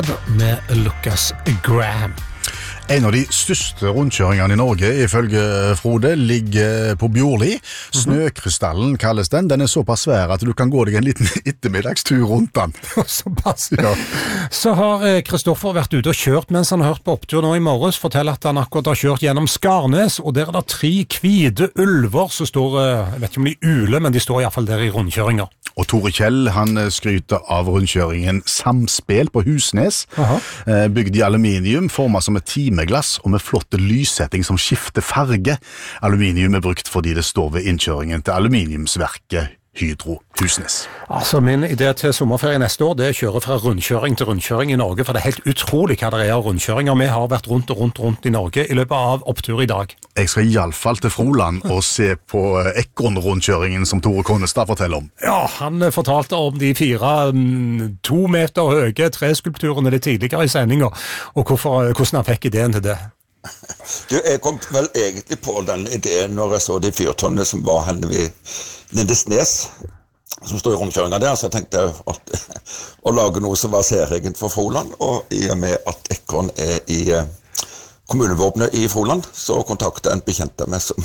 med Lucas Graham. En av de største rundkjøringene i Norge, ifølge Frode, ligger på Bjorli. Snøkrystallen kalles den. Den er såpass svær at du kan gå deg en liten ettermiddagstur rundt den. Såpass, ja. Så har Kristoffer vært ute og kjørt mens han har hørt på opptur nå i morges. Forteller at han akkurat har kjørt gjennom Skarnes, og der er det 3 hvite ulver som står, jeg vet ikke om de uler, men de står i hvert fall der i rundkjøringer. Og Tore Kjell, han skryter av rundkjøringen Samspel på Husnes. Bygd i aluminium, formet som et timeglass og med flotte lyssetting som skifter farge. Aluminium er brukt fordi det står ved innkjøringen til aluminiumsverket Hydro Husnes. Altså min idé til sommerferie neste år, det er å kjøre fra rundkjøring til rundkjøring i Norge, for det er helt utrolig hva det er av rundkjøringer. Vi har vært rundt og rundt i Norge i løpet av opptur i dag. Jeg skal i alle fall til Froland og se på Ekorn-rundkjøringen som Tore Konnestad forteller om. Ja, han fortalte om de 4 2 meter høye treskulpturene det tidligere i sendingen, og hvordan han fikk ideen til det. Du, jeg kom vel egentlig på den ideen når jeg så de fyrtårnene som var henne ved Lindesnes, som står i rundkjøringen der, så jeg tenkte å lage noe som var særegent for Froland, og i og med at Ekorn er i kommunevåpenet i Froland, så kontaktet en bekjent med som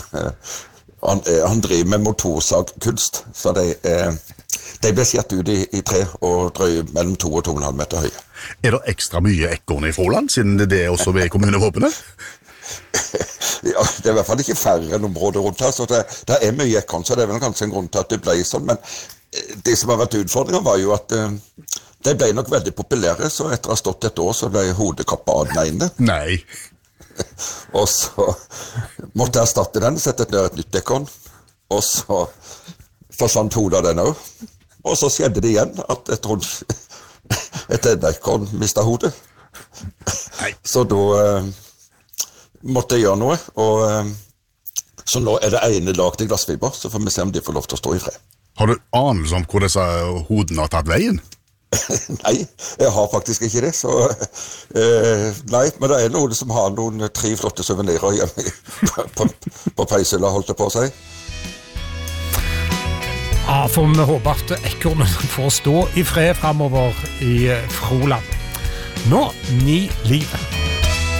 han driver med motorsagkunst, så de ble skjert ut i tre og drøy mellom 2 og 2,5 meter høye. Er det ekstra mye ekorn i Froland, siden det er også ved kommunevåpenet? Ja, det er i hvert fall ikke færre enn området rundt her, så det er mye ekorn, så det er vel kanskje en grunn til at det ble sånn, men det som har vært utfordringen var jo at de ble nok veldig populære, så etter å ha stått et år så ble hodet kappet av den ene. Nei. Og så måtte jeg erstatte den, sette ned et nytt ekorn, og så forsvant hodet av den også. Og så skjedde det igjen at et ekorn mistet hodet. Nei. Så da måtte jeg gjøre noe, og så nå er det ene lagt i glassfiber, så får vi se om de får lov til å stå i fred. Har du anelse om hvor disse hodene har tatt veien? Nei, jeg har faktisk ikke det, så nei, men det er noen som har noen 3 flotte souvenirer hjemme på peishylla, holdt det på å si. Ja, for vi håper at ekornen får stå i fred fremover i Froland. Nå, Ni livet.